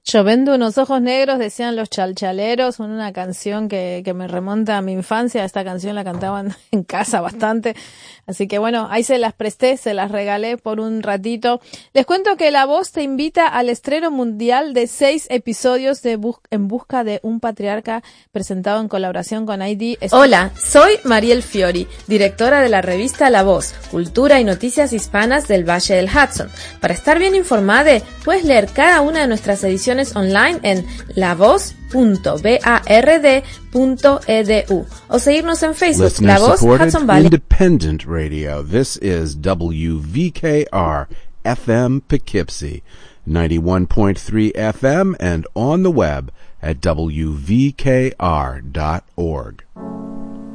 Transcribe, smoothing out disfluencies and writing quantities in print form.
Yo vendo unos ojos negros, decían los chalchaleros, una canción que me remonta a mi infancia. Esta canción la cantaban en casa bastante. Así que bueno, ahí se las presté, se las regalé por un ratito. Les cuento que La Voz te invita al estreno mundial de 6 episodios de En busca de un patriarca, presentado en colaboración con ID. Hola, soy Mariel Fiori, directora de la revista La Voz, cultura y noticias hispanas del Valle del Hudson. Para estar bien informada, puedes leer cada una de nuestras ediciones online en lavoz.bard.edu o seguirnos en Facebook, La Voz Hudson Valley. Independent radio. This is WVKR FM Poughkeepsie, 91.3 FM and on the web at wvkr.org.